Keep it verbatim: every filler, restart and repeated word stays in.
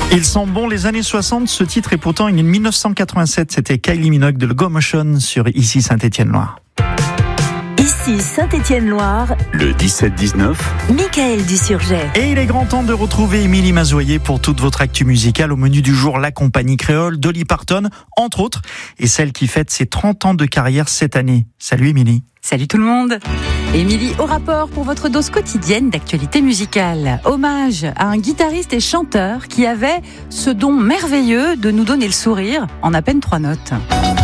Ils sont bons les années soixante, ce titre est pourtant une mille neuf cent quatre-vingt-sept, c'était Kylie Minogue de Locomotion sur Ici Saint-Étienne-Loire. Ici Saint-Étienne-Loire, le dix-sept dix-neuf, Mickaël Dusurget. Et il est grand temps de retrouver Émilie Mazoyer pour toute votre actu musicale. Au menu du jour, la compagnie créole, Dolly Parton, entre autres, et celle qui fête ses trente ans de carrière cette année. Salut Émilie. Salut tout le monde. Émilie au rapport pour votre dose quotidienne d'actualité musicale. Hommage à un guitariste et chanteur qui avait ce don merveilleux de nous donner le sourire en à peine trois notes.